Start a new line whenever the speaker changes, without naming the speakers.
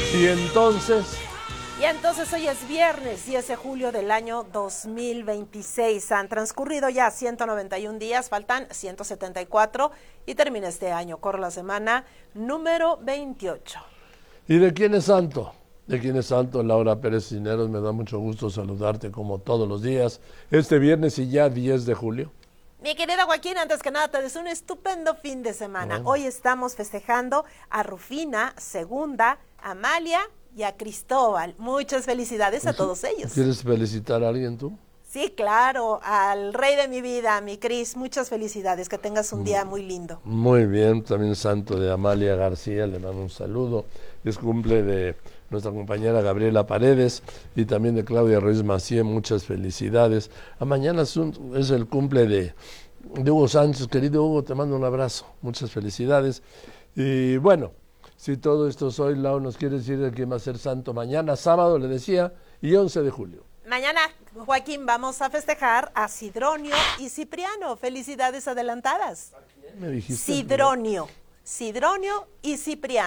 Y entonces
hoy es viernes 10 de julio del año 2026. Han transcurrido ya 191 días, faltan 174 y termina este año. Corre la semana número 28.
¿Y de quién es santo? ¿De quién es santo? Laura Pérez Cisneros, me da mucho gusto saludarte como todos los días. Este viernes y ya 10 de julio.
Mi querido Joaquín, antes que nada te deseo un estupendo fin de semana. Hoy estamos festejando a Rufina, Segunda, Amalia y a Cristóbal. Muchas felicidades a todos ellos.
¿Quieres felicitar a alguien tú?
Sí, claro, al rey de mi vida, mi Cris, muchas felicidades, que tengas un día muy lindo.
Muy bien, también santo de Amalia García, le mando un saludo. Es cumple de nuestra compañera Gabriela Paredes y también de Claudia Ruiz Macié, muchas felicidades. Mañana es el cumple de Hugo Sánchez, querido Hugo, te mando un abrazo, muchas felicidades. Y bueno, si todo esto soy, Lau, nos quiere decir de quién va a ser santo mañana, sábado, le decía, y 11 de julio.
Mañana, Joaquín, vamos a festejar a Sidronio y Cipriano. Felicidades adelantadas.
¿A quién me dijiste?
Sidronio y Cipriano.